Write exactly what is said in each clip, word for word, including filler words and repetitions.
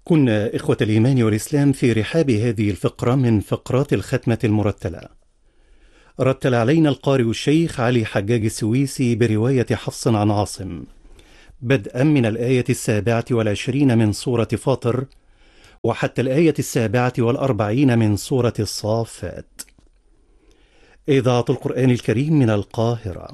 كنا إخوة الإيمان والإسلام في رحاب هذه الفقرة من فقرات الختمة المرتلة. رتل علينا القارئ الشيخ علي حجاج السويسي برواية حفص عن عاصم بدءا من الآية السابعة والعشرين من سورة فاطر وحتى الآية السابعة والأربعين من سورة الصافات. إذاعة القرآن الكريم من القاهرة.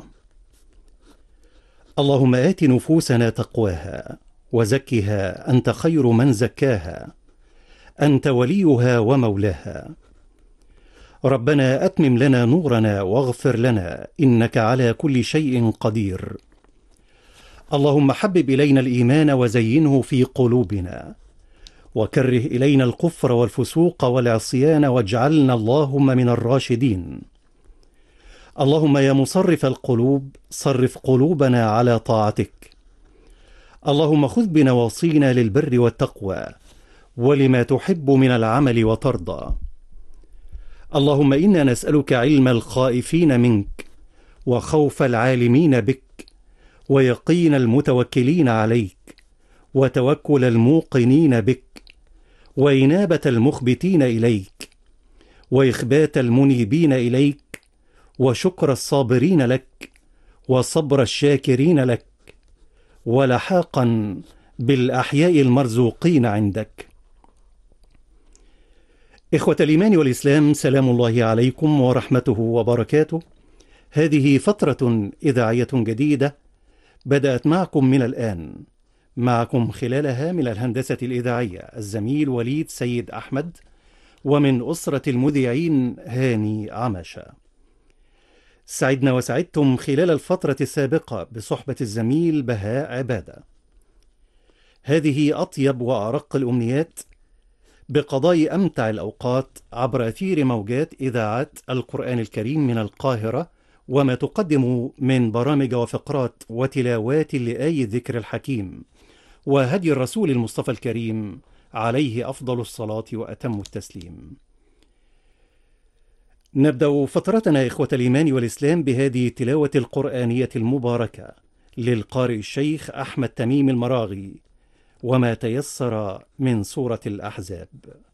اللهم آت نفوسنا تقواها وزكها أنت خير من زكاها أنت وليها ومولاها. ربنا أتمم لنا نورنا واغفر لنا إنك على كل شيء قدير. اللهم حبب إلينا الإيمان وزينه في قلوبنا وكره إلينا الكفر والفسوق والعصيان واجعلنا اللهم من الراشدين. اللهم يا مصرف القلوب صرف قلوبنا على طاعتك. اللهم خذ بنواصينا للبر والتقوى ولما تحب من العمل وترضى. اللهم إنا نسألك علم الخائفين منك وخوف العالمين بك ويقين المتوكلين عليك وتوكل الموقنين بك وإنابة المخبتين إليك وإخبات المنيبين إليك وشكر الصابرين لك وصبر الشاكرين لك ولحاقا بالأحياء المرزوقين عندك. إخوة الإيمان والإسلام، سلام الله عليكم ورحمته وبركاته. هذه فترة إذاعية جديدة بدأت معكم من الآن. معكم خلالها من الهندسة الإذاعية الزميل وليد سيد أحمد، ومن أسرة المذيعين هاني عمشة. سعدنا وسعدتم خلال الفترة السابقة بصحبة الزميل بهاء عبادة. هذه أطيب وأرق الأمنيات بقضاء أمتع الأوقات عبر أثير موجات إذاعة القرآن الكريم من القاهرة، وما تقدم من برامج وفقرات وتلاوات لآي الذكر الحكيم وهدي الرسول المصطفى الكريم عليه أفضل الصلاة وأتم التسليم. نبدأ فترتنا إخوة الإيمان والإسلام بهذه التلاوة القرآنية المباركة للقارئ الشيخ أحمد تميم المراغي وما تيسر من سورة الأحزاب.